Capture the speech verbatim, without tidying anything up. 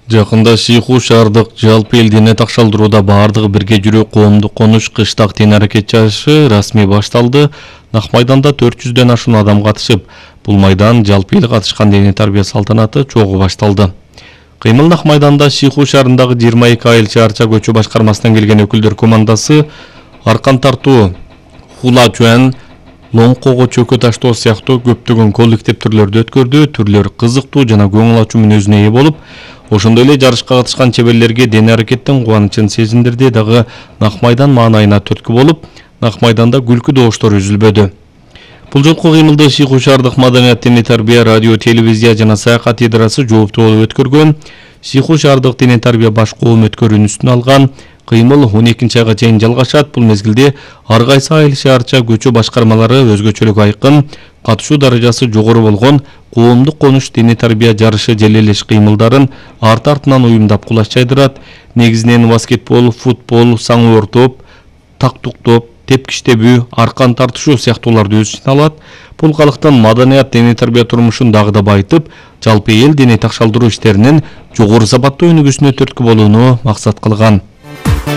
Жакында Сыйху шаардык жалпы эл дене такшалдырууда баардыгы бирге жүрүү коомдук конуш кыштак тен-аракет чарышы расмий башталды. Нак майданда төрт жүздөн ашуун адам катышып, бул майдан жалпы эл катышкан дене тарбия салтанаты чогуу башталды. Кыймыл Нак майданда Сыйху шаарындагы жыйырма эки айыл чарча көчө башкармасынан келген өкүлдөр командасы аркан тартуу, хула чуан, лоңкого чөкө таштоо сыяктуу көптөгөн коллектив түрлөрдү өткөрдү. Түрлөр кызыктуу жана көңүл ачуу мүнөзүнө ээ болуп, ошондой эле жарышка катышкан чеберлерге дене аракеттин кубанычын сезиндирди. Дагы Нак майдан маанайына түрткү болуп, Нак майданда күлкү добуштор үзүлбөдү. Бул жолку кыймылды Сыйху шаардык маданият, дене тарбия, радио, телевизия жана саякат идарасы жооптуу болуп өткөргөн. Сыйху шаардык дене тарбия баш коом өткөрүүнүн үстүн алган. Кыймыл он экинчи айга чейин жалгашат. Бул мезгилде ар кайсы айыл шаарча көчө башкармалары өзгөчөлүк айкын, катышуу даражасы жогору болгон коомдук конуш дене тарбия жарышы желелеш кыймылдарын арт-артынан уюмдап кулаш жайдырат. Негизинен баскетбол, футбол, саңуу топ, тактук топ, тепкич тебүү, аркан тартышуу сыяктууларды өз ичине алат. Бул калктын маданият, дене тарбия турмушун дагы да байытып, жалпы эл дене такшалдыруу иштеринин жогору сапаттуу өнүгүүсүнө түрткү болууну максат кылган.